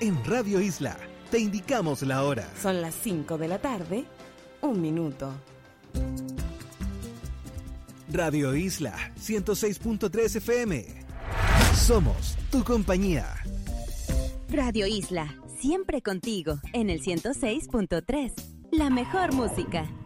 En Radio Isla, te indicamos la hora. Son las 5 de la tarde, 1 minuto. Radio Isla, 106.3 FM. Somos tu compañía. Radio Isla, siempre contigo, en el 106.3. La mejor música.